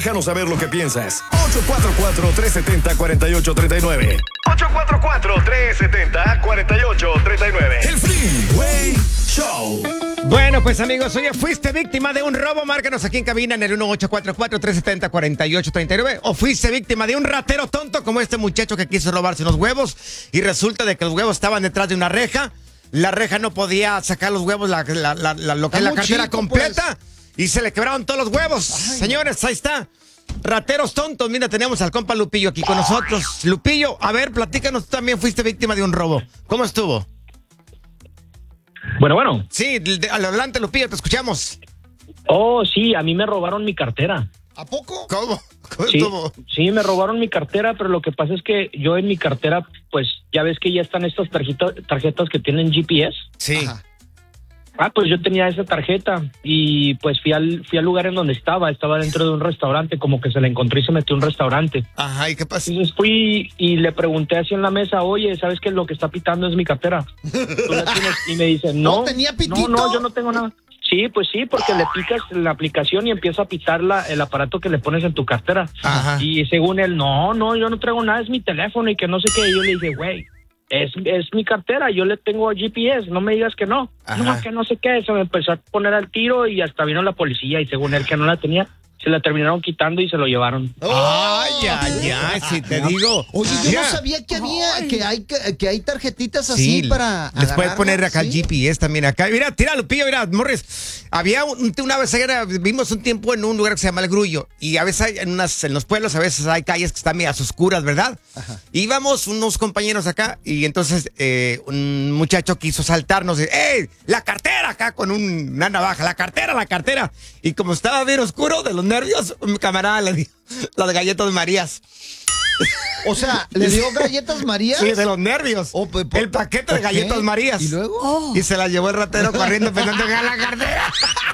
Déjanos saber lo que piensas. 844-370-4839. 844-370-4839. El Freeway Show. Bueno, pues amigos, oye, ¿fuiste víctima de un robo? Márcanos aquí en cabina en el 1844-370-4839. ¿O fuiste víctima de un ratero tonto como este muchacho que quiso robarse unos huevos y resulta de que los huevos estaban detrás de una reja? La reja no podía sacar los huevos, lo que es la cartera completa, pues. Y se le quebraron todos los huevos. Ay. Señores, ahí está. Rateros tontos. Mira, tenemos al compa Lupillo aquí con nosotros. Lupillo, a ver, platícanos, tú también fuiste víctima de un robo. ¿Cómo estuvo? Bueno. Sí, adelante, Lupillo, te escuchamos. Oh, sí, a mí me robaron mi cartera. ¿A poco? ¿Cómo Sí, estuvo? sí, me robaron mi cartera, pero lo que pasa es que yo en mi cartera, pues, ya ves que ya están estas tarjetas que tienen GPS. Sí. Ajá. Pues yo tenía esa tarjeta y pues fui al lugar en donde estaba dentro de un restaurante, como que se la encontré y se metió a un restaurante. Ajá, ¿y qué pasó? Entonces fui y le pregunté así en la mesa, oye, ¿sabes qué? Lo que está pitando es mi cartera. ¿Tú la tienes? Y me dice, no. ¿Tenía pitito? No, yo no tengo nada. Sí, pues sí, porque le picas la aplicación y empieza a pitar el aparato que le pones en tu cartera. Ajá. Y según él, no, yo no traigo nada, es mi teléfono y que no sé qué. Y yo le dije, güey, es mi cartera, yo le tengo GPS, no me digas que no. Ajá. No, que no sé qué. Se me empezó a poner al tiro y hasta vino la policía y según él que no la tenía, se la terminaron quitando y se lo llevaron. Ay, si te digo. Oye, yo Mira, no sabía que hay tarjetitas sí, así para les puedes poner acá ¿sí? el GPS también acá. Mira, tira, Lupillo, mira, Morris. Había una vez, vimos un tiempo en un lugar que se llama El Grullo. Y a veces en los pueblos, a veces hay calles que están medias oscuras, ¿verdad? Ajá. Íbamos unos compañeros acá y entonces un muchacho quiso saltarnos. ¡Ey! La cartera acá con una navaja. La cartera. Y como estaba bien oscuro de los nervios, un camarada le dio las galletas Marías. O sea, ¿le dio galletas Marías? Sí, de los nervios. Oh, pues, el paquete de galletas Marías. ¿Y luego? Y se las llevó el ratero corriendo pensando que era la cartera.